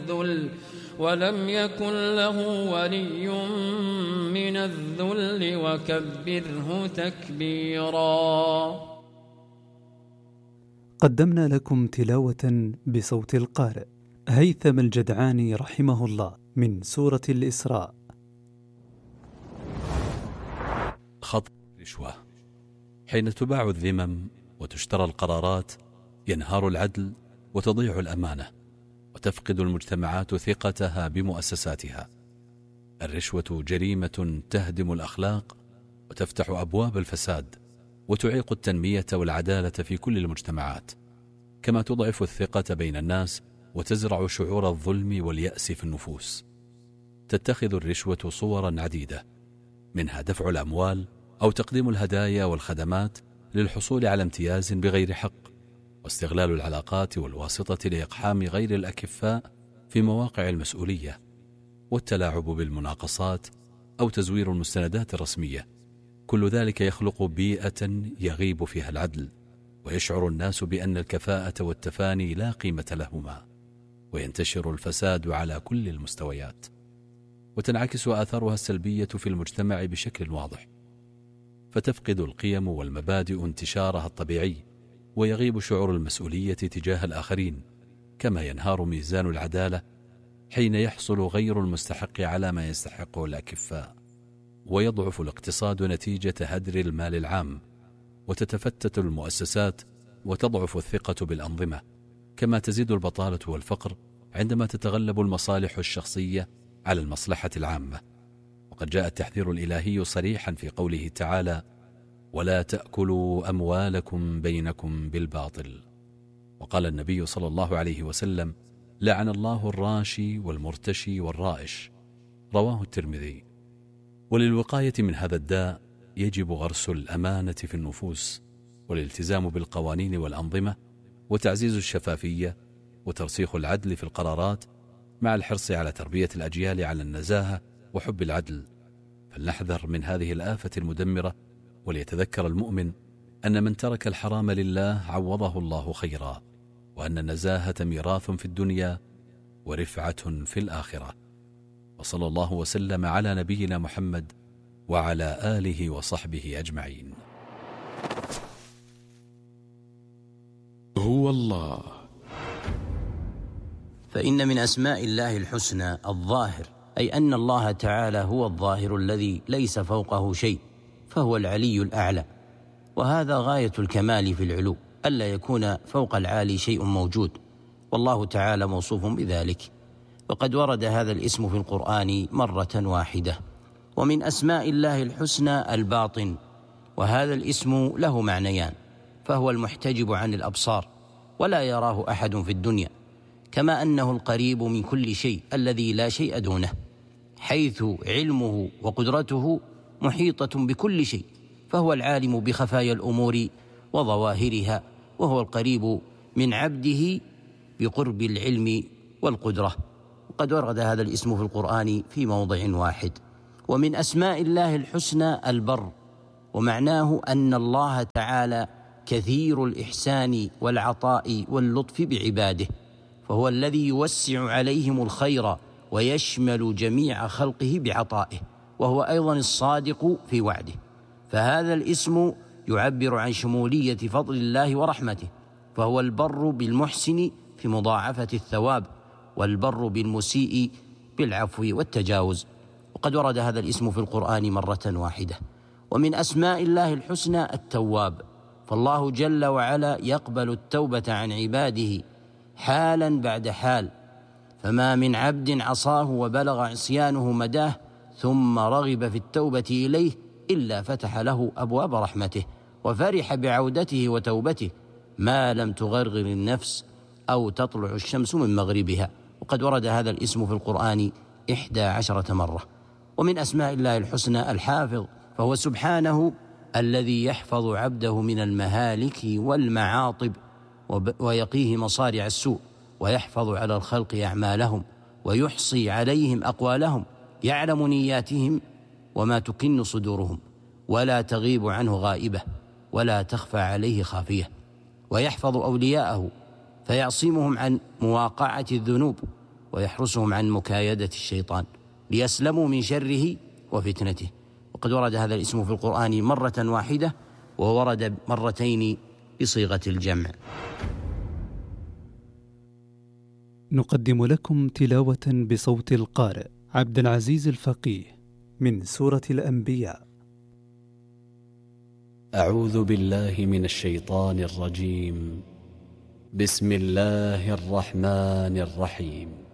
له ولي من الذل وكبره تكبيرا. قدمنا لكم تلاوة بصوت القارئ هيثم الجدعاني رحمه الله من سورة الإسراء. خطأ رشوة. حين تباع الذمم وتشترى القرارات ينهار العدل وتضيع الأمانة وتفقد المجتمعات ثقتها بمؤسساتها. الرشوة جريمة تهدم الأخلاق وتفتح أبواب الفساد وتعيق التنمية والعدالة في كل المجتمعات، كما تضعف الثقة بين الناس وتزرع شعور الظلم واليأس في النفوس. تتخذ الرشوة صورا عديدة، منها دفع الأموال أو تقديم الهدايا والخدمات للحصول على امتياز بغير حق، واستغلال العلاقات والواسطة لإقحام غير الأكفاء في مواقع المسؤولية، والتلاعب بالمناقصات أو تزوير المستندات الرسمية. كل ذلك يخلق بيئة يغيب فيها العدل، ويشعر الناس بأن الكفاءة والتفاني لا قيمة لهما، وينتشر الفساد على كل المستويات، وتنعكس آثارها السلبية في المجتمع بشكل واضح، فتفقد القيم والمبادئ انتشارها الطبيعي، ويغيب شعور المسؤولية تجاه الآخرين، كما ينهار ميزان العدالة حين يحصل غير المستحق على ما يستحقه الأكفاء، ويضعف الاقتصاد نتيجة هدر المال العام، وتتفتت المؤسسات وتضعف الثقة بالأنظمة، كما تزيد البطالة والفقر عندما تتغلب المصالح الشخصية على المصلحة العامة. وقد جاء التحذير الإلهي صريحا في قوله تعالى: ولا تأكلوا أموالكم بينكم بالباطل. وقال النبي صلى الله عليه وسلم: لعن الله الراشي والمرتشي والرائش، رواه الترمذي. وللوقاية من هذا الداء يجب غرس الأمانة في النفوس، والالتزام بالقوانين والأنظمة، وتعزيز الشفافية، وترسيخ العدل في القرارات، مع الحرص على تربية الأجيال على النزاهة وحب العدل. فلنحذر من هذه الآفة المدمرة، وليتذكر المؤمن أن من ترك الحرام لله عوضه الله خيرا، وأن النزاهة ميراث في الدنيا ورفعة في الآخرة. وصلى الله وسلم على نبينا محمد وعلى آله وصحبه أجمعين. هو الله. فإن من أسماء الله الحسنى الظاهر، أي أن الله تعالى هو الظاهر الذي ليس فوقه شيء، فهو العلي الأعلى، وهذا غاية الكمال في العلو، ألا يكون فوق العالي شيء موجود، والله تعالى موصوف بذلك. وقد ورد هذا الاسم في القرآن مرة واحدة. ومن أسماء الله الحسنى الباطن، وهذا الاسم له معنيان، فهو المحتجب عن الأبصار ولا يراه أحد في الدنيا، كما أنه القريب من كل شيء الذي لا شيء دونه، حيث علمه وقدرته محيطة بكل شيء، فهو العالم بخفايا الأمور وظواهرها، وهو القريب من عبده بقرب العلم والقدرة. وقد ورد هذا الاسم في القرآن في موضع واحد. ومن أسماء الله الحسنى البر، ومعناه أن الله تعالى كثير الإحسان والعطاء واللطف بعباده، فهو الذي يوسع عليهم الخير ويشمل جميع خلقه بعطائه، وهو أيضا الصادق في وعده. فهذا الاسم يعبر عن شمولية فضل الله ورحمته، فهو البر بالمحسن في مضاعفة الثواب، والبر بالمسيء بالعفو والتجاوز. وقد ورد هذا الاسم في القرآن مرة واحدة. ومن أسماء الله الحسنى التواب، فالله جل وعلا يقبل التوبة عن عباده حالا بعد حال، فما من عبد عصاه وبلغ عصيانه مداه ثم رغب في التوبة إليه إلا فتح له أبواب رحمته وفرح بعودته وتوبته ما لم تغرغر النفس أو تطلع الشمس من مغربها. وقد ورد هذا الاسم في القرآن 11 مرة. ومن أسماء الله الحسنى الحافظ، فهو سبحانه الذي يحفظ عبده من المهالك والمعاطب ويقيه مصارع السوء، ويحفظ على الخلق أعمالهم ويحصي عليهم أقوالهم، يعلم نياتهم وما تكن صدورهم، ولا تغيب عنه غائبة ولا تخفى عليه خافية. ويحفظ أولياءه فيعصمهم عن مواقعة الذنوب، ويحرسهم عن مكايدة الشيطان ليسلموا من شره وفتنته. وقد ورد هذا الاسم في القرآن مرة واحدة، وورد مرتين بصيغة الجمع. نقدم لكم تلاوة بصوت القارئ عبد العزيز الفقيه من سورة الأنبياء. أعوذ بالله من الشيطان الرجيم. بسم الله الرحمن الرحيم.